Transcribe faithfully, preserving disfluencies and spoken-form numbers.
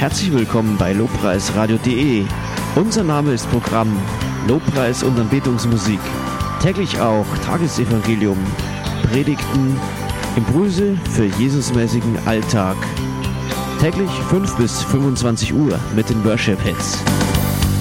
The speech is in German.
Herzlich willkommen bei lobpreisradio punkt de. Unser Name ist Programm Lobpreis und Anbetungsmusik. Täglich auch Tagesevangelium, Predigten, Impulse für Jesusmäßigen Alltag. Täglich fünf bis fünfundzwanzig Uhr mit den Worship Hits.